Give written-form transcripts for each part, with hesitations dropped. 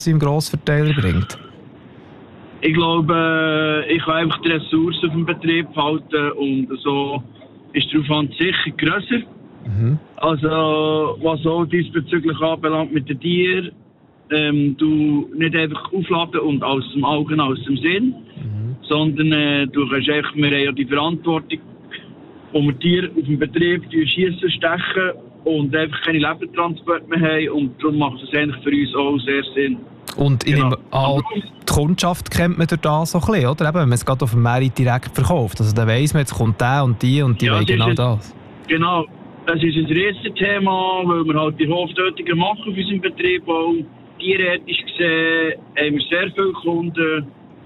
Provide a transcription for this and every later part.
im Grossverteiler bringt? Ich glaube, ich kann einfach die Ressourcen auf dem Betrieb halten und so ist der Aufwand sicher grösser. Also, was auch diesbezüglich anbelangt mit den Tieren, du nicht einfach aufladen und aus dem Augen, aus dem Sinn, sondern du kannst einfach, wir haben ja die Verantwortung, wo wir Tiere auf dem Betrieb schiessen, stechen und einfach keine Lebendtransport mehr haben und darum macht es eigentlich für uns auch sehr Sinn. Und ich nehme an, die Kundschaft kennt man durch das so ein bisschen, oder? Eben, wenn man es gerade auf dem Markt direkt verkauft. Also da weiss man, jetzt kommt der und die wollen genau das. Genau, das ist ein riesiges Thema, weil wir halt die Hoftötungen machen auf unserem Betrieb. Auch tierethisch gesehen haben wir sehr viele Kunden,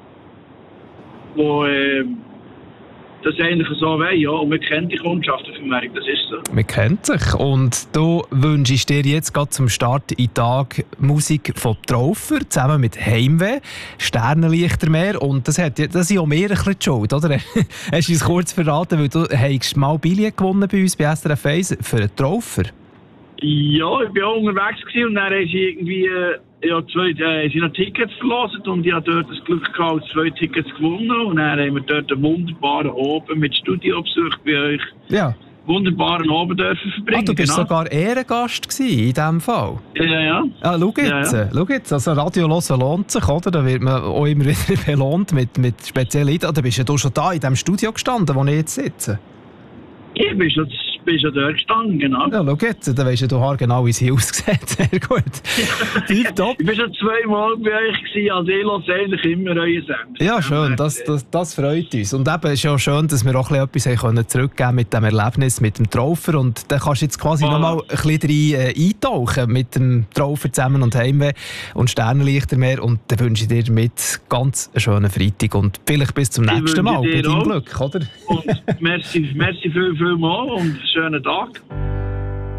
die das eigentlich so wollen, ja. Und wir kennen die Kundschaft auf dem Markt, das ist so. Man kennt sich. Und du wünschst dir jetzt gerade zum Start in den Tag Musik von Traufer zusammen mit Heimweh, Sternenlichtermeer. Und das sind auch mehr ein bisschen die Schuld, oder? Hast du uns kurz verraten, weil du hast mal Billett gewonnen bei uns bei SRF 1 für einen Traufer? Ja, ich war auch unterwegs gewesen und dann haben sie irgendwie sie noch Tickets verlost und ich hatte dort das Glück gehabt, 2 Tickets gewonnen und dann haben wir dort einen wunderbaren Abend mit Studiobesuch bei euch. Ja. Wunderbaren Abend dürfen verbringen. Du bist sogar Ehrengast gewesen, in diesem Fall. Ja. Schau jetzt, also Radio hören lohnt sich, oder? Da wird man auch immer wieder belohnt mit speziellen Liedern. Da bist du schon da in diesem Studio gestanden, wo ich jetzt sitze. Ich bin schon dort gestanden, genau. Ja, schau jetzt, dann weisst du haargenau, wie es hier aussieht. Sehr gut. Tipptopp. Ich war schon 2-mal bei euch gewesen, also ich höre eigentlich immer eure Sendung. Ja, schön, das freut uns. Und eben ist ja schön, dass wir auch etwas zurückgeben können mit dem Erlebnis, mit dem Traufer. Und dann kannst du jetzt quasi noch mal ein bisschen rein eintauchen mit dem Traufer zusammen und Heimweh und Sternenlichtermeer. Und dann wünsche ich dir damit ganz einen schönen Freitag und vielleicht bis zum nächsten Mal. Bei deinem Glück, oder? Und merci viel mal und einen schönen Tag.